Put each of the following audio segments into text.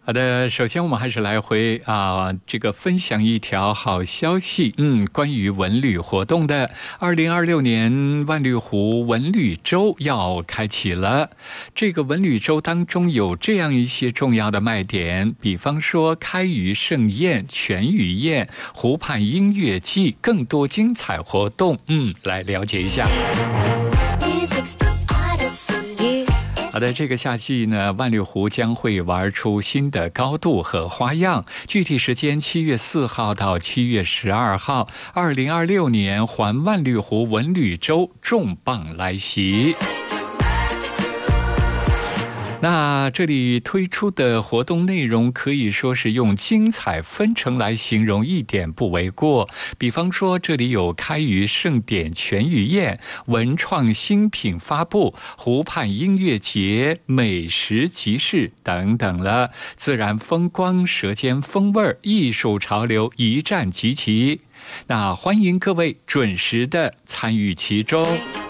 好的，首先我们还是来这个分享一条好消息，关于文旅活动的。2026年万绿湖文旅周要开启了。这个文旅周当中有这样一些重要的卖点，比方说开渔盛宴、全渔宴、湖畔音乐季，更多精彩活动，来了解一下。好的，这个夏季呢，万绿湖将会玩出新的高度和花样。具体时间7月4号到7月12号，2026年环万绿湖文旅周重磅来袭。那这里推出的活动内容可以说是用精彩纷呈来形容，一点不为过。比方说，这里有开渔盛典、全渔宴、文创新品发布、湖畔音乐节、美食集市等等了，自然风光、舌尖风味、艺术潮流一站集齐。那欢迎各位准时的参与其中。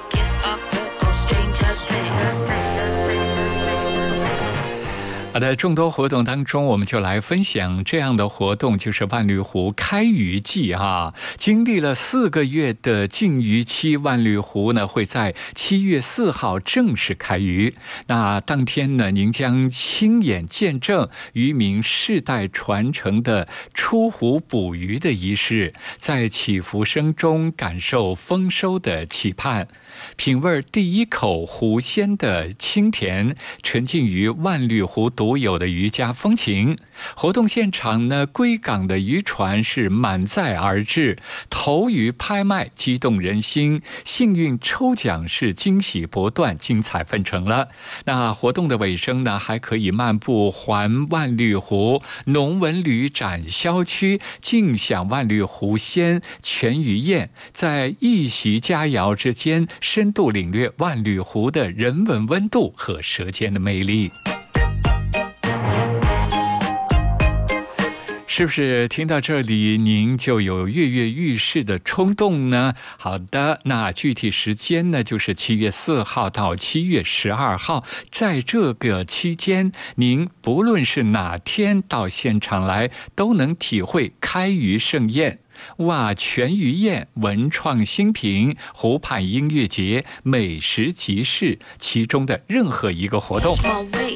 好的，众多活动当中，我们就来分享这样的活动，就是万绿湖开渔季啊。经历了4个月的禁渔期，万绿湖呢会在7月4号正式开渔。那当天呢，您将亲眼见证渔民世代传承的出湖捕鱼的仪式，在起伏声中感受丰收的期盼，品味第一口湖鲜的清甜，沉浸于万绿湖独有的渔家风情。活动现场呢，归港的渔船是满载而至，投鱼拍卖激动人心，幸运抽奖是惊喜不断，精彩纷呈了。那活动的尾声呢，还可以漫步环万绿湖农文旅展销区，尽享万绿湖鲜全渔宴，在一席佳肴之间深度领略万绿湖的人文温度和舌尖的魅力。是不是听到这里您就有跃跃欲试的冲动呢？好的，那具体时间呢，就是7月4号到7月12号，在这个期间，您不论是哪天到现场来，都能体会开渔盛宴、全渔宴、文创新品、湖畔音乐节、美食集市其中的任何一个活动。